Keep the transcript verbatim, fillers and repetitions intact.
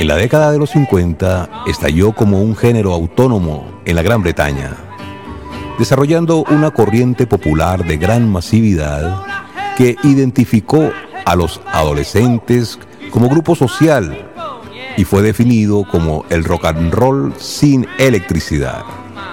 la década de los cincuenta estalló como un género autónomo en la Gran Bretaña, desarrollando una corriente popular de gran masividad que identificó a los adolescentes como grupo social y fue definido como el rock and roll sin electricidad.